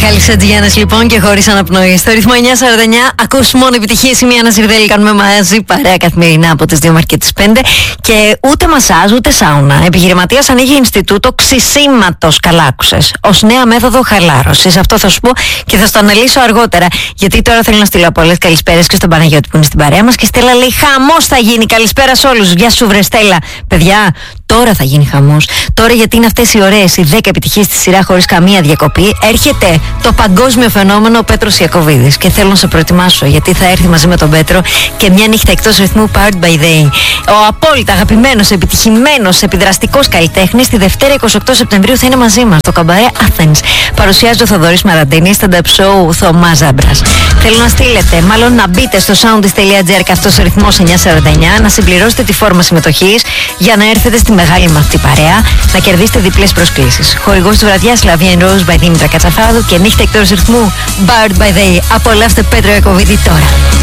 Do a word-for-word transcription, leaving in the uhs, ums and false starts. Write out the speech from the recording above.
Μεγάλης Ατζιάννας λοιπόν και χωρίς αναπνοή. Στο ρυθμό εννιά σαράντα εννιά ακούς μόνο επιτυχίες. Η Μία Νασιρδέλη, κάνουμε μαζί παρέα καθημερινά από τις δύο μέχρι και τις πέντε. Και ούτε μασάζ ούτε σάουνα. Επιχειρηματίας ανοίγει Ινστιτούτο Ξυσίματος. Καλά άκουσες. Ως νέα μέθοδο χαλάρωσης. Αυτό θα σου πω και θα στο αναλύσω αργότερα. Γιατί τώρα θέλω να στείλω πολλές καλησπέρες και στον Παναγιώτη που είναι στην παρέα μας. Και Στέλλα λέει: χαμός θα γίνει. Καλησπέρα σε όλους. Γεια σου, βρε Στέλλα. Παιδιά, τώρα θα γίνει χαμός. Τώρα, γιατί είναι αυτές οι ωραίες, οι δέκα επιτυχίες στη σειρά χωρίς καμία διακοπή, έρχεται το παγκόσμιο φαινόμενο ο Πέτρος Ιακωβίδης. Και θέλω να σε προετοιμάσω, γιατί θα έρθει μαζί με τον Πέτρο και μια νύχτα εκτός ρυθμού Powered by Day. Ο απόλυτα αγαπημένος, επιτυχημένος, επιδραστικός καλλιτέχνης, τη Δευτέρα εικοστή όγδοη Σεπτεμβρίου θα είναι μαζί μας στο Καμπαρέ Athens. Παρουσιάζει ο Θοδωρής Μαραντίνης, stand-up show Θωμάς Ζάμπρας. Θέλω να στείλετε, μάλλον να μπείτε στο soundis τελεία gr και αυτός ο ρυθμός εννιά σαράντα εννιά, να συμπληρώσετε τη φόρμα συμμετοχής για να έρθετε στη μεγάλη μα αυτή παρέα, να κερδίσετε διπλές προσκλήσεις. Χορηγός της βραδιάς Lavian Rose by Δήμητρα Κατσαφάδου και νύχτα εκτός ρυθμού Powered by Day. Απολαύστε Πέτρο Ιακωβίδη τώρα.